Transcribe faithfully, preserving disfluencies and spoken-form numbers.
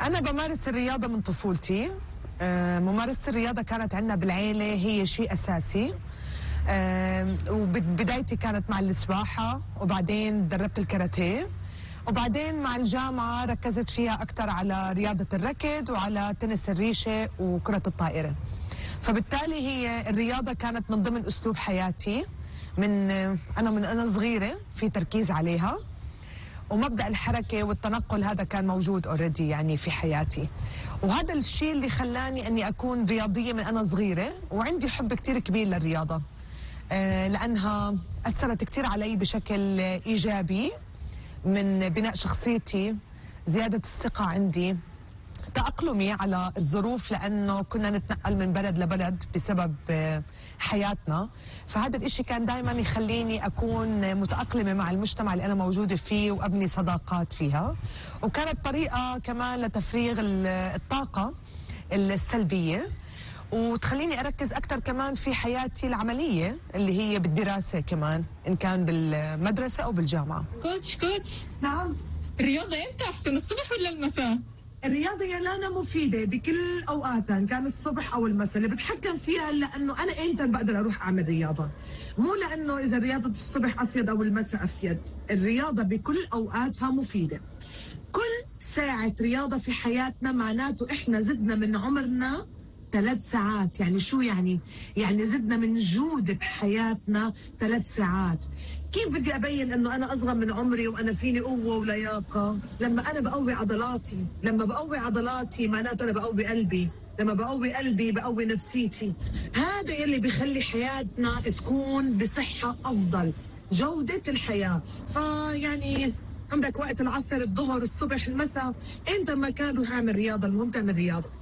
أنا بمارس الرياضة من طفولتي. آه، ممارسة الرياضة كانت عندنا بالعيلة هي شيء أساسي. آه، وبدايتي كانت مع السباحة، وبعدين دربت الكاراتيه، وبعدين مع الجامعة ركزت فيها أكثر على رياضة الركض وعلى تنس الريشة وكرة الطائرة. فبالتالي هي الرياضة كانت من ضمن أسلوب حياتي من أنا من أنا صغيرة، في تركيز عليها، ومبدأ الحركة والتنقل هذا كان موجود اوريدي يعني في حياتي. وهذا الشيء اللي خلاني أني أكون رياضية من أنا صغيرة، وعندي حب كتير كبير للرياضة آه لأنها أثرت كتير علي بشكل إيجابي، من بناء شخصيتي، زيادة الثقة عندي، تأقلمي على الظروف، لأنه كنا نتنقل من بلد لبلد بسبب حياتنا. فهذا الإشي كان دائما يخليني أكون متأقلمة مع المجتمع اللي أنا موجودة فيه وأبني صداقات فيها. وكانت طريقة كمان لتفريغ الطاقة السلبية، وتخليني أركز أكثر كمان في حياتي العملية اللي هي بالدراسة كمان، إن كان بالمدرسة أو بالجامعة. كوتش كوتش نعم، الرياضة إمتى أحسن، الصبح ولا المساء؟ الرياضة يا لانا مفيدة بكل أوقاتها، إن كان الصبح أو المساء. اللي بتحكم فيها لأنه أنا إمتى بقدر أروح أعمل رياضة، مو لأنه إذا رياضة الصبح أفيد أو المساء أفيد. الرياضة بكل أوقاتها مفيدة. كل ساعة رياضة في حياتنا معناته إحنا زدنا من عمرنا ثلاث ساعات. يعني شو يعني؟ يعني زدنا من جودة حياتنا ثلاث ساعات. كيف بدي أبين أنه أنا أصغر من عمري وأنا فيني قوة ولياقة؟ لما أنا بقوي عضلاتي. لما بقوي عضلاتي معناته أنا بقوي قلبي. لما بقوي قلبي بقوي نفسيتي. هذا يلي بيخلي حياتنا تكون بصحة أفضل، جودة الحياة. فيعني عندك وقت العصر، الظهر، الصبح، المساء، أنت ما كان روح أعمل رياضة، المهم تعمل رياضة.